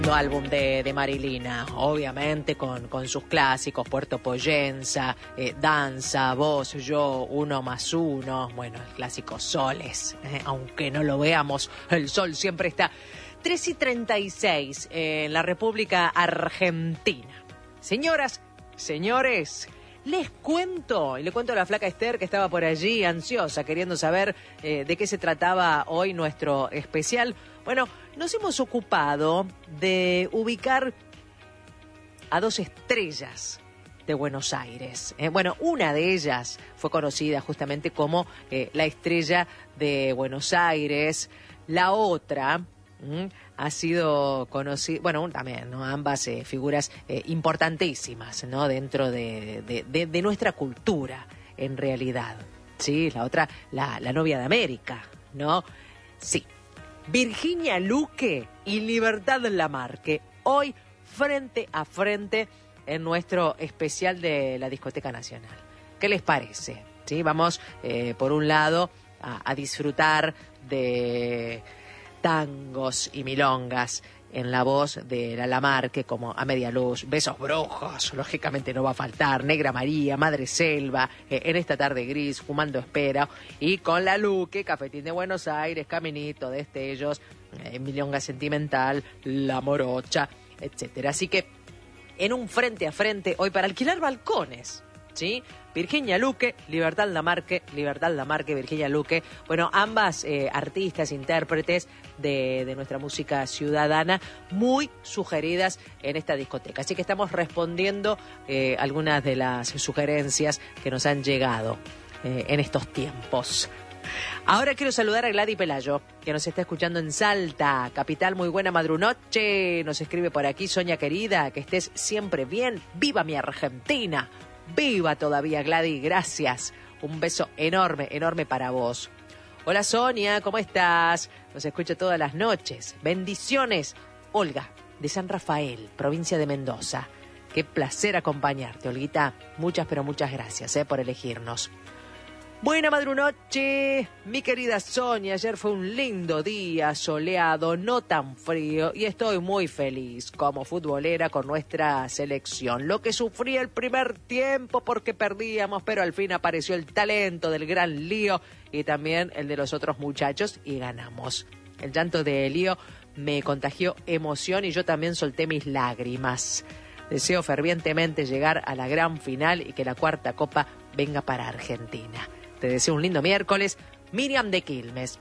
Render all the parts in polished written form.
Álbum de Marilina, obviamente con sus clásicos, Puerto Poyenza, Danza, Vos, Yo, Uno más Uno, bueno, el clásico Soles, aunque no lo veamos, el sol siempre está. 3:36 en la República Argentina. Señoras, señores, les cuento, y le cuento a la flaca Esther que estaba por allí ansiosa, queriendo saber de qué se trataba hoy nuestro especial. Bueno, nos hemos ocupado de ubicar a dos estrellas de Buenos Aires. Bueno, una de ellas fue conocida justamente como la estrella de Buenos Aires. La otra ha sido conocida, bueno, también, ¿no? Ambas figuras importantísimas, ¿no? Dentro de nuestra cultura, en realidad. Sí, la otra, la novia de América, ¿no? Sí. Virginia Luque y Libertad Lamarque, hoy frente a frente en nuestro especial de la Discoteca Nacional. ¿Qué les parece? ¿Sí? Vamos, por un lado, a disfrutar de tangos y milongas en la voz de la Lamarque, como A Media Luz, Besos Brujos, lógicamente no va a faltar, Negra María, Madre Selva, En esta tarde gris, Fumando Espera, y con la Luque, Cafetín de Buenos Aires, Caminito, Destellos, Milonga Sentimental, La Morocha, etcétera. Así que en un frente a frente hoy para alquilar balcones, ¿sí? Virginia Luque, Libertad Lamarque, Virginia Luque. Bueno, ambas artistas, intérpretes de nuestra música ciudadana, muy sugeridas en esta discoteca. Así que estamos respondiendo algunas de las sugerencias que nos han llegado en estos tiempos. Ahora quiero saludar a Gladys Pelayo, que nos está escuchando en Salta, capital. Muy buena madrunoche. Nos escribe por aquí, Sonia querida, que estés siempre bien. ¡Viva mi Argentina! ¡Viva todavía, Gladys! Gracias. Un beso enorme, enorme para vos. Hola, Sonia, ¿cómo estás? Nos escucha todas las noches. Bendiciones. Olga, de San Rafael, provincia de Mendoza. Qué placer acompañarte, Olguita. Muchas, pero muchas gracias por elegirnos. Buena madrunoche, mi querida Sonia. Ayer fue un lindo día, soleado, no tan frío, y estoy muy feliz como futbolera con nuestra selección. Lo que sufrí el primer tiempo porque perdíamos, pero al fin apareció el talento del gran Lío y también el de los otros muchachos y ganamos. El llanto de Lío me contagió emoción y yo también solté mis lágrimas. Deseo fervientemente llegar a la gran final y que la cuarta copa venga para Argentina. Te deseo un lindo miércoles. Miriam de Quilmes.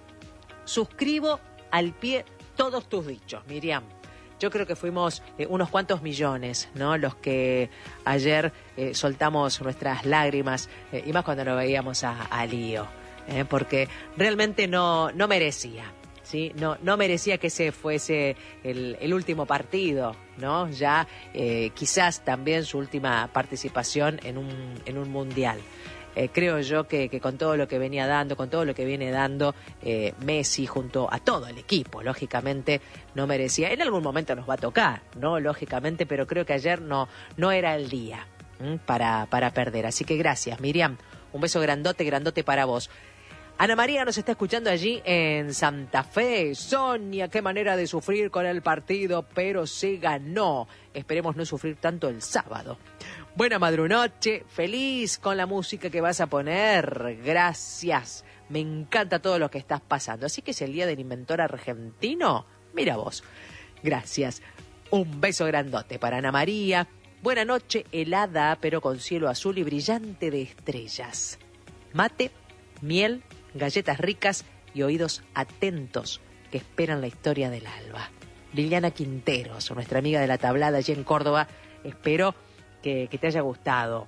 Suscribo al pie todos tus dichos, Miriam. Yo creo que fuimos unos cuantos millones, ¿no? Los que ayer soltamos nuestras lágrimas, y más cuando lo veíamos a Lío, porque realmente no merecía, ¿sí? No merecía que ese fuese el último partido, ¿no? Ya quizás también su última participación en un mundial. Creo yo que con todo lo que venía dando, con todo lo que viene dando Messi junto a todo el equipo, lógicamente no merecía. En algún momento nos va a tocar, ¿no? Lógicamente, pero creo que ayer no era el día para perder. Así que gracias, Miriam. Un beso grandote, grandote para vos. Ana María nos está escuchando allí en Santa Fe. Sonia, qué manera de sufrir con el partido, pero se ganó. Esperemos no sufrir tanto el sábado. Buena madrunoche, feliz con la música que vas a poner. Gracias. Me encanta todo lo que estás pasando. Así que es el día del inventor argentino. Mira vos. Gracias. Un beso grandote para Ana María. Buena noche, helada, pero con cielo azul y brillante de estrellas. Mate, miel, galletas ricas y oídos atentos que esperan la historia del alba. Liliana Quinteros, nuestra amiga de la tablada allí en Córdoba, espero que te haya gustado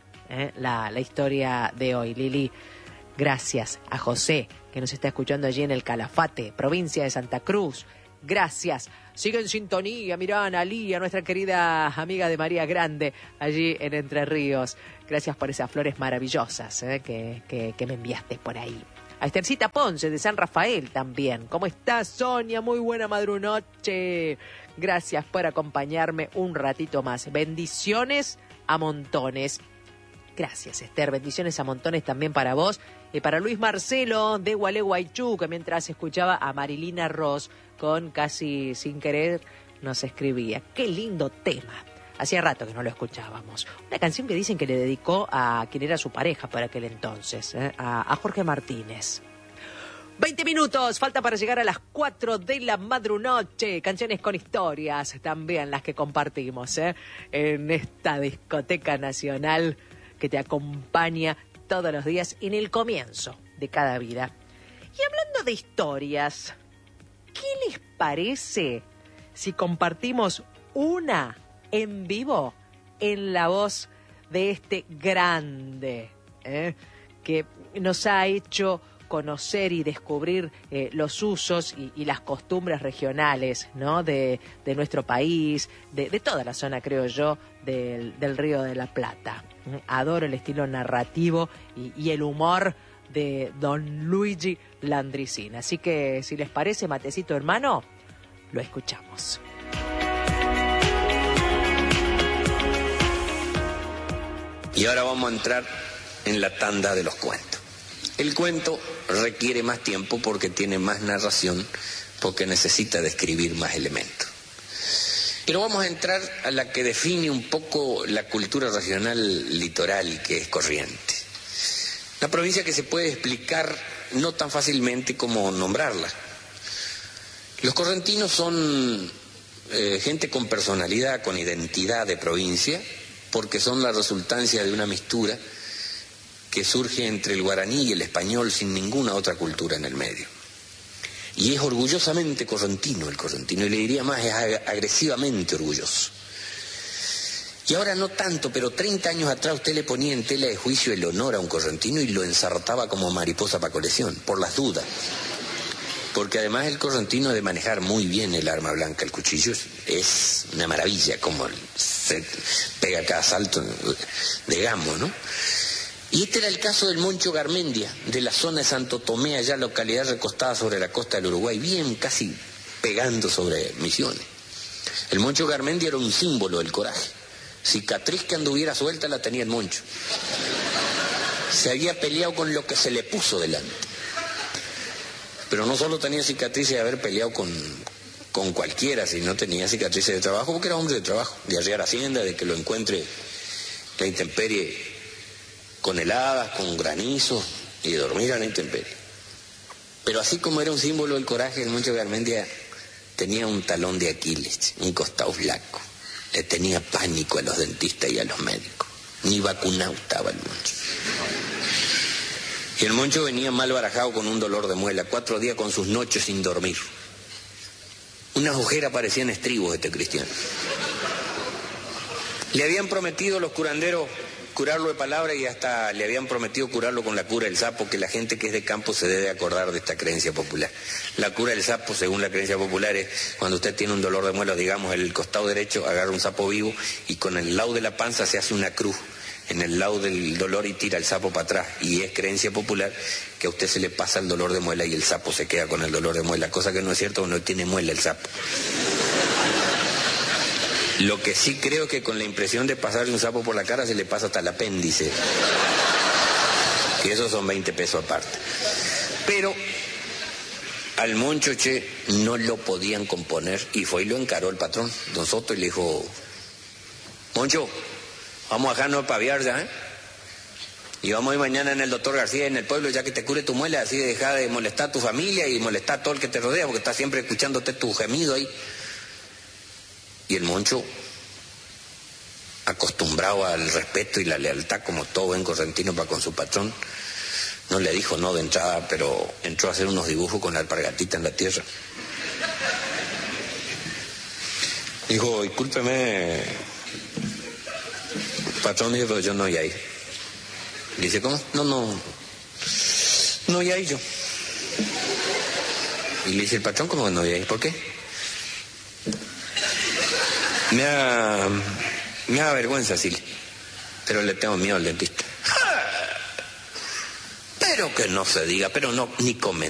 la historia de hoy, Lili. Gracias a José, que nos está escuchando allí en el Calafate, provincia de Santa Cruz. Gracias. Sigue en sintonía, mirá, Analía, nuestra querida amiga de María Grande, allí en Entre Ríos. Gracias por esas flores maravillosas que me enviaste por ahí. A Esthercita Ponce, de San Rafael también. ¿Cómo estás, Sonia? Muy buena madrunoche. Gracias por acompañarme un ratito más. Bendiciones a montones. Gracias, Esther. Bendiciones a montones también para vos. Y para Luis Marcelo, de Gualeguaychú, que mientras escuchaba a Marilina Ross con Casi Sin Querer, nos escribía. Qué lindo tema. Hacía rato que no lo escuchábamos. Una canción que dicen que le dedicó a quien era su pareja para aquel entonces, a Jorge Martínez. 20 minutos, falta para llegar a las 4 de la madrunoche. Canciones con historias, también las que compartimos en esta discoteca nacional que te acompaña todos los días en el comienzo de cada vida. Y hablando de historias, ¿qué les parece si compartimos una en vivo en la voz de este grande que nos ha hecho conocer y descubrir los usos y las costumbres regionales, ¿no? de nuestro país, de toda la zona, creo yo, del Río de la Plata? Adoro el estilo narrativo y el humor de don Luigi Landricina. Así que, si les parece, matecito hermano, lo escuchamos. Y ahora vamos a entrar en la tanda de los cuentos. El cuento requiere más tiempo porque tiene más narración, porque necesita describir más elementos. Pero vamos a entrar a la que define un poco la cultura regional litoral, que es Corrientes. Una provincia que se puede explicar no tan fácilmente como nombrarla. Los correntinos son gente con personalidad, con identidad de provincia, porque son la resultancia de una mistura que surge entre el guaraní y el español sin ninguna otra cultura en el medio. Y es orgullosamente correntino el correntino, y le diría más, es agresivamente orgulloso. Y ahora no tanto, pero 30 años atrás usted le ponía en tela de juicio el honor a un correntino y lo ensartaba como mariposa para colección, por las dudas. Porque además el correntino ha de manejar muy bien el arma blanca, el cuchillo, es una maravilla como se pega cada salto de gamo, ¿no? Y este era el caso del Moncho Garmendia, de la zona de Santo Tomé, allá localidad recostada sobre la costa del Uruguay, bien casi pegando sobre Misiones. El Moncho Garmendia era un símbolo del coraje. Cicatriz que anduviera suelta la tenía el Moncho. Se había peleado con lo que se le puso delante. Pero no solo tenía cicatrices de haber peleado con cualquiera, sino tenía cicatrices de trabajo, porque era hombre de trabajo, de arriar hacienda, de que lo encuentre la intemperie con heladas, con granizo, y de dormir a la intemperie. Pero así como era un símbolo del coraje, el Moncho Garmendia tenía un talón de Aquiles, un costado flaco. Le tenía pánico a los dentistas y a los médicos. Ni vacunado estaba el Moncho. Y el Moncho venía mal barajado con un dolor de muela, 4 días con sus noches sin dormir. Unas ojeras parecían estribos de este cristiano. Le habían prometido los curanderos curarlo de palabra y hasta le habían prometido curarlo con la cura del sapo, que la gente que es de campo se debe acordar de esta creencia popular. La cura del sapo, según la creencia popular, es cuando usted tiene un dolor de muela, digamos, el costado derecho, agarra un sapo vivo y con el lado de la panza se hace una cruz en el lado del dolor y tira el sapo para atrás. Y es creencia popular que a usted se le pasa el dolor de muela y el sapo se queda con el dolor de muela, cosa que no es cierto, no tiene muela el sapo. Lo que sí creo que con la impresión de pasarle un sapo por la cara se le pasa hasta el apéndice. Y esos son 20 pesos aparte. Pero al Moncho, no lo podían componer y fue y lo encaró el patrón, don Soto, y le dijo: Moncho, vamos a dejarnos de paviar ya, y vamos a ir mañana en el doctor García en el pueblo, ya que te cure tu muela, así deja de molestar a tu familia y molestar a todo el que te rodea, porque está siempre escuchándote tu gemido ahí. Y el Moncho, acostumbrado al respeto y la lealtad como todo buen correntino para con su patrón, no le dijo no de entrada, pero entró a hacer unos dibujos con la alpargatita en la tierra. Dijo: discúlpeme, patrón, pero yo no voy a ir. Dice: ¿cómo? No voy a ir yo. Y le dice el patrón: ¿cómo no voy a ir? ¿Por qué? Me da vergüenza, sí, pero le tengo miedo al dentista. Pero que no se diga, pero no, ni comentar.